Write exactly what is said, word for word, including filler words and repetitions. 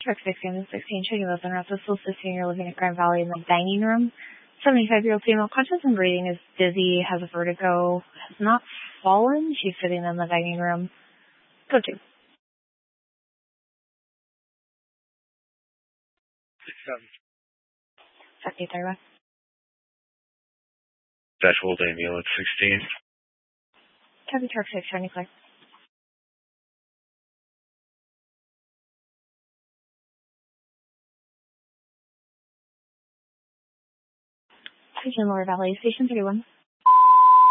Truck sixteen and sixteen, showing you those in Russell sixteen, you're living at Grand Valley in the dining room. seventy-five-year-old female, conscious and breathing, is dizzy, has a vertigo, has not fallen. She's sitting in the dining room. Go to. six seven. Second, thirty-one. Dash Old Ambulance sixteen. Copy, truck six, showing you clear. Station Lower Valley, Station thirty-one.